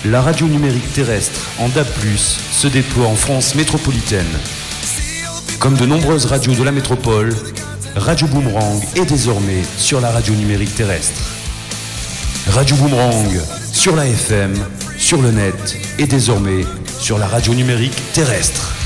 La radio numérique terrestre en DAB+, se déploie en France métropolitaine. Comme de nombreuses radios de la métropole, Radio Boomerang est désormais sur la radio numérique terrestre. Radio Boomerang, sur la FM, sur le net et désormais sur la radio numérique terrestre.